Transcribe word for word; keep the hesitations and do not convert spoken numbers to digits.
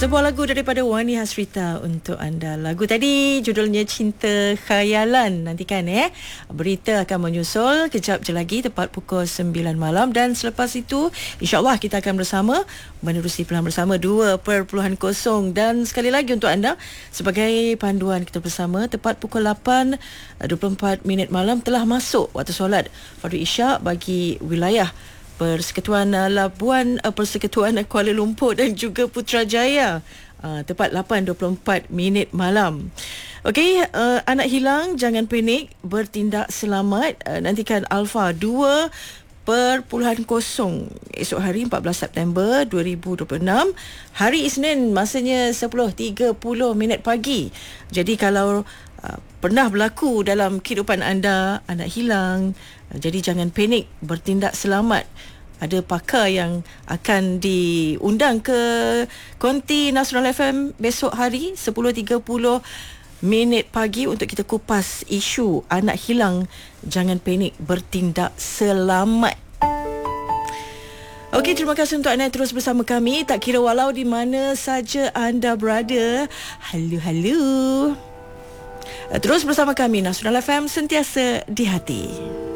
Sebuah lagu daripada Wani Hasrita untuk anda. Lagu tadi judulnya Cinta Khayalan. Nantikan eh. Berita akan menyusul kejap je lagi tepat pukul sembilan malam. Dan selepas itu insyaAllah kita akan bersama menerusi Pilihan Bersama dua perpuluhan kosong. Dan sekali lagi untuk anda sebagai panduan kita bersama, tepat pukul lapan dua puluh empat minit malam telah masuk waktu solat Fardu Isyak bagi wilayah Persekutuan Labuan, Persekutuan Kuala Lumpur dan juga Putrajaya. Uh, tepat lapan dua puluh empat minit malam. Okey, uh, anak hilang, jangan panik, bertindak selamat. Uh, nantikan Alpha dua perpuluhan kosong esok hari empat belas September dua ribu dua puluh enam. Hari Isnin, masanya sepuluh tiga puluh minit pagi. Jadi kalau uh, pernah berlaku dalam kehidupan anda anak hilang, uh, jadi jangan panik, bertindak selamat. Ada pakar yang akan diundang ke Konti Nasional F M besok hari sepuluh tiga puluh minit pagi untuk kita kupas isu anak hilang. Jangan panik, bertindak selamat. Okey, terima kasih untuk anda terus bersama kami. Tak kira walau di mana saja anda berada. Halo, halo. Terus bersama kami, Nasional F M, sentiasa di hati.